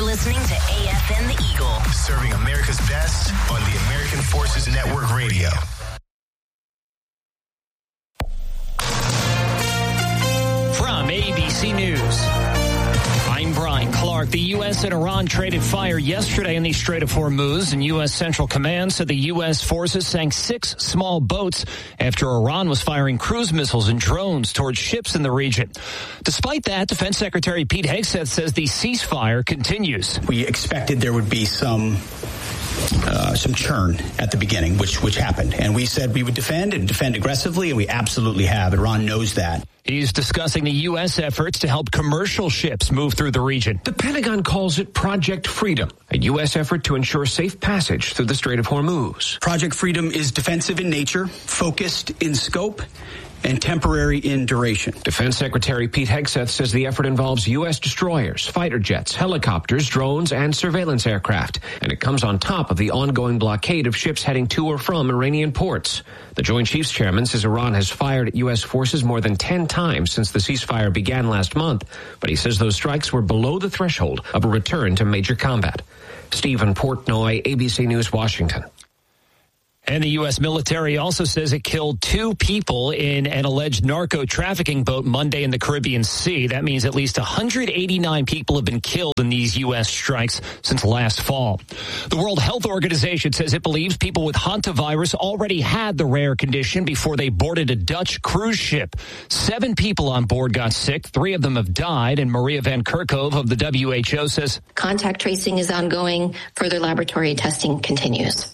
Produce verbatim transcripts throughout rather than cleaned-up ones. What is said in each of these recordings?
You're listening to A F N The Eagle. Serving America's best on the American Forces Network Radio. From A B C News, I'm Brian Clark. The U S and Iran traded fire yesterday in the Strait of Hormuz, and U S Central Command said the U S forces sank six small boats after Iran was firing cruise missiles and drones towards ships in the region. Despite that, Defense Secretary Pete Hegseth says the ceasefire continues. We expected there would be some Uh, some churn at the beginning, which which happened. And we said we would defend and defend aggressively, and we absolutely have. Iran knows that. He's discussing the U S efforts to help commercial ships move through the region. The Pentagon calls it Project Freedom, a U S effort to ensure safe passage through the Strait of Hormuz. Project Freedom is defensive in nature, focused in scope, and temporary in duration. Defense Secretary Pete Hegseth says the effort involves U S destroyers, fighter jets, helicopters, drones, and surveillance aircraft. And it comes on top of the ongoing blockade of ships heading to or from Iranian ports. The Joint Chiefs Chairman says Iran has fired at U S forces more than ten times since the ceasefire began last month, but he says those strikes were below the threshold of a return to major combat. Stephen Portnoy, A B C News, Washington. And the U S military also says it killed two people in an alleged narco-trafficking boat Monday in the Caribbean Sea. That means at least one hundred eighty-nine people have been killed in these U S strikes since last fall. The World Health Organization says it believes people with hantavirus already had the rare condition before they boarded a Dutch cruise ship. Seven people on board got sick. Three of them have died. And Maria Van Kerkhove of the W H O says contact tracing is ongoing. Further laboratory testing continues.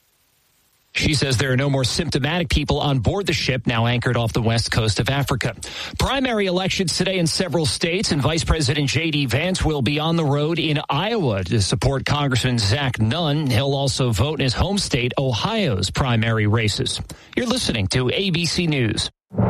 She says there are no more symptomatic people on board the ship, now anchored off the west coast of Africa. Primary elections today in several states, and Vice President J D. Vance will be on the road in Iowa to support Congressman Zach Nunn. He'll also vote in his home state, Ohio's primary races. You're listening to A B C News.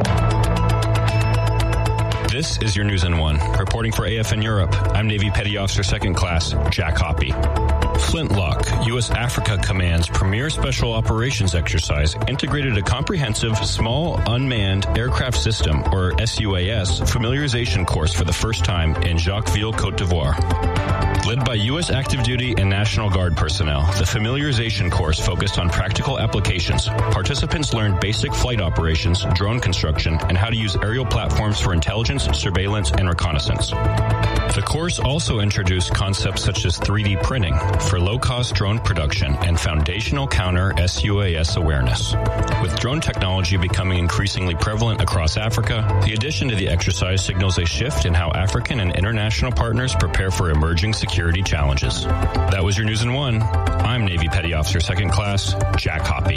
This is your News in One. Reporting for A F N Europe, I'm Navy Petty Officer Second Class Jack Hoppy. Flintlock, U S Africa Command's premier special operations exercise, integrated a comprehensive small unmanned aircraft system, or S U A S, familiarization course for the first time in Jacquesville, Côte d'Ivoire. Led by U S active duty and National Guard personnel, the familiarization course focused on practical applications. Participants learned basic flight operations, drone construction, and how to use aerial platforms for intelligence, surveillance, and reconnaissance. The course also introduced concepts such as three D printing for low-cost drone production and foundational counter S U A S awareness. With drone technology becoming increasingly prevalent across Africa, the addition to the exercise signals a shift in how African and international partners prepare for emerging security challenges. That was your News in One. I'm Navy Petty Officer Second Class Jack Hoppy.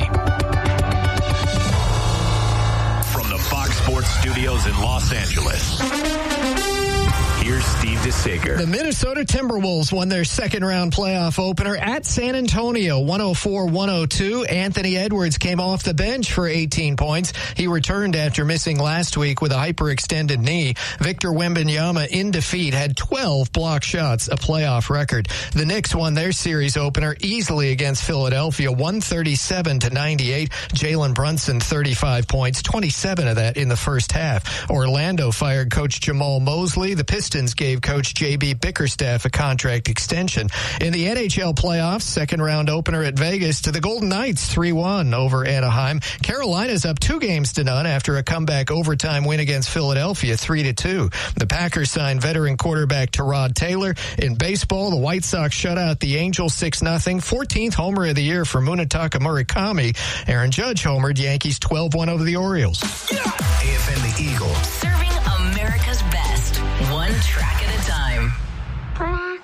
From the Fox Sports Studios in Los Angeles, here's Steve DeSager. The Minnesota Timberwolves won their second-round playoff opener at San Antonio, one oh four one oh two. Anthony Edwards came off the bench for eighteen points. He returned after missing last week with a hyperextended knee. Victor Wembanyama, in defeat, had twelve block shots, a playoff record. The Knicks won their series opener easily against Philadelphia, one thirty-seven to ninety-eight. Jalen Brunson, thirty-five points, twenty-seven of that in the first half. Orlando fired coach Jamal Mosley. The Pistons gave coach J B Bickerstaff a contract extension. In the N H L playoffs, second round opener at Vegas to the Golden Knights, three one over Anaheim. Carolina's up two games to none after a comeback overtime win against Philadelphia, three to two. The Packers signed veteran quarterback Tyrod Taylor. In baseball, the White Sox shut out the Angels six nothing. fourteenth homer of the year for Munetaka Murakami. Aaron Judge homered. Yankees twelve one over the Orioles. A F N The Eagle. Serving America's best, one track at a time.